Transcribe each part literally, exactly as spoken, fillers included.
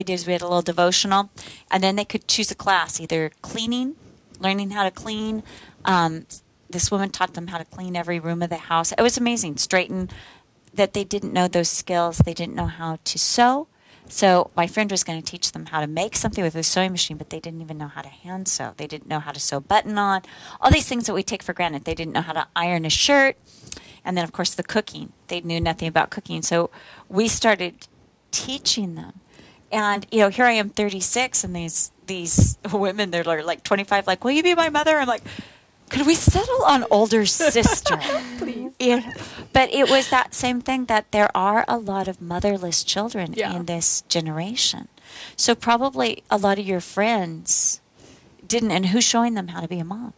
did is we had a little devotional, and then they could choose a class, either cleaning, learning how to clean. Um, this woman taught them how to clean every room of the house. It was amazing. Straighten that they didn't know those skills. They didn't know how to sew. So my friend was going to teach them how to make something with a sewing machine, but they didn't even know how to hand sew. They didn't know how to sew a button on. All these things that we take for granted. They didn't know how to iron a shirt. And then, of course, the cooking. They knew nothing about cooking. So we started teaching them. And, you know, here I am thirty-six, and these these women, they're like twenty-five, like, will you be my mother? I'm like, could we settle on older sister? Please. Yeah. But it was that same thing, that there are a lot of motherless children Yeah. in this generation. So probably a lot of your friends didn't, and who's showing them how to be a mom?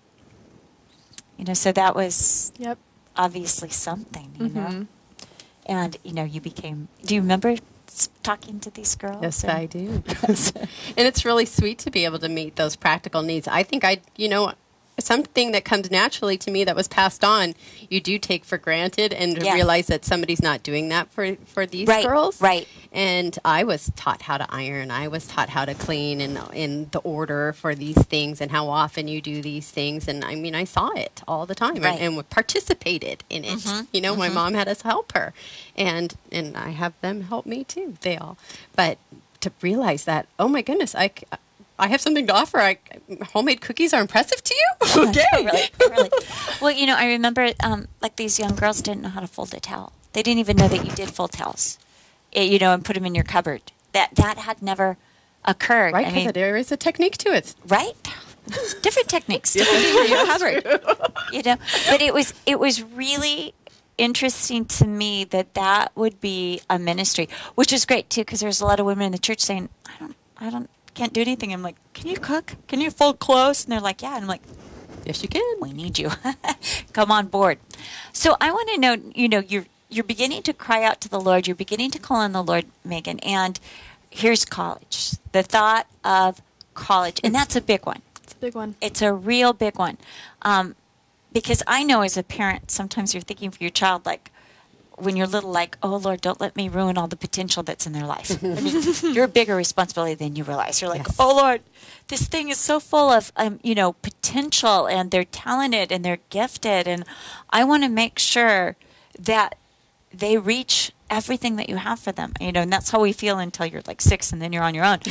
You know, so that was Yep. obviously something, you Mhm. know. And, you know, you became, do you remember s- talking to these girls? Yes, And- I do. and it's really sweet to be able to meet those practical needs. I think I, you know, something that comes naturally to me that was passed on, you do take for granted and Yeah. realize that somebody's not doing that for, for these Right, girls. right. And I was taught how to iron. I was taught how to clean and in the order for these things and how often you do these things. And I mean, I saw it all the time Right. and, and participated in it. Mhm, You know, my mhm. mom had us help her, and and I have them help me too. They all, but to realize that, oh my goodness, I. c- I have something to offer. I, homemade cookies are impressive to you? Okay. really, really. Well, you know, I remember um, like these young girls didn't know how to fold a towel. They didn't even know that you did fold towels, eh, you know, and put them in your cupboard. That that had never occurred. Right, I because mean, there is a technique to it. right? Different techniques. Different things in your cupboard. You know, but it was it was really interesting to me that that would be a ministry, which is great too, because there's a lot of women in the church saying, I don't, I don't, can't do anything. I'm like, can you cook? Can you fold clothes? And they're like, yeah. And I'm like, Yes, you can. we need you. Come on board. So I want to know, you know, you're you're beginning to cry out to the Lord. You're beginning to call on the Lord, Megan. And here's college. The thought of college, and that's a big one. It's a big one. It's a real big one. Um, because I know as a parent, sometimes you're thinking for your child, like, when you're little, like, oh, Lord, don't let me ruin all the potential that's in their life. I mean, you're a bigger responsibility than you realize. You're like, Yes. oh, Lord, this thing is so full of, um, you know, potential, and they're talented and they're gifted. And I want to make sure that they reach everything that you have for them. You know, and that's how we feel until you're like six and then you're on your own.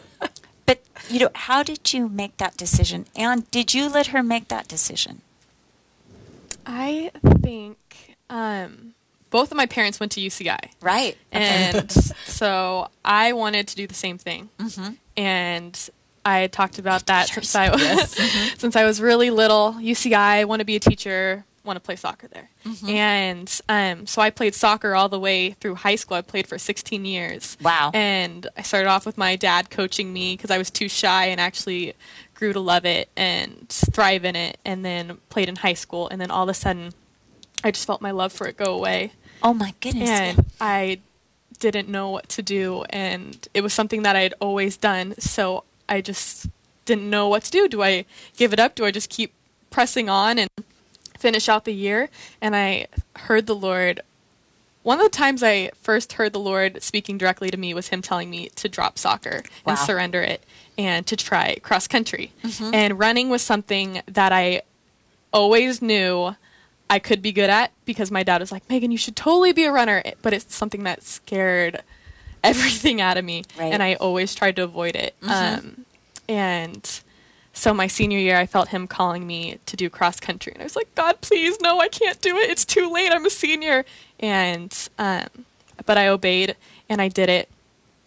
But, you know, how did you make that decision? And did you let her make that decision? I think um, both of my parents went to U C I. Right. And so I wanted to do the same thing. Mm-hmm. And I had talked about that Teachers. since I was Mm-hmm. since I was really little. U C I, want to be a teacher, want to play soccer there. Mm-hmm. And um, so I played soccer all the way through high school. I played for sixteen years. Wow. And I started off with my dad coaching me because I was too shy, and actually grew to love it and thrive in it. And then played in high school. And then all of a sudden, I just felt my love for it go away. Oh, my goodness. And I didn't know what to do, and it was something that I had always done, so I just didn't know what to do. Do I give it up? Do I just keep pressing on and finish out the year? And I heard the Lord. One of the times I first heard the Lord speaking directly to me was him telling me to drop soccer Wow. and surrender it and to try cross country. Mhm. And running was something that I always knew I could be good at, because my dad was like, Megan, you should totally be a runner. But it's something that scared everything out of me. Right. And I always tried to avoid it. Mhm. Um, and so my senior year, I felt him calling me to do cross country. And I was like, God, please, no, I can't do it. It's too late. I'm a senior. And, um, but I obeyed and I did it.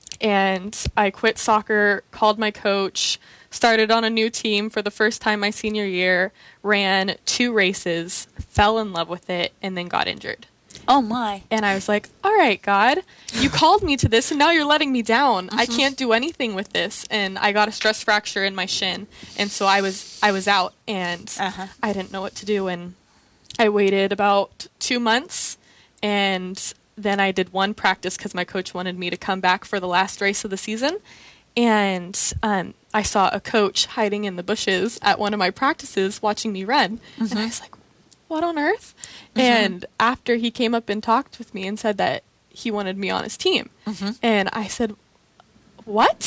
And I quit soccer, called my coach, started on a new team for the first time my senior year, ran two races, fell in love with it, and then got injured. Oh, my. And I was like, all right, God, you called me to this, and now you're letting me down. I Mhm. can't do anything with this. And I got a stress fracture in my shin. And so I was I was out, and Uh-huh. I didn't know what to do. And I waited about two months, and then I did one practice because my coach wanted me to come back for the last race of the season. And um, I saw a coach hiding in the bushes at one of my practices watching me run. Mhm. And I was like, what on earth? Mhm. And after he came up and talked with me and said that he wanted me on his team. Mhm. And I said, what?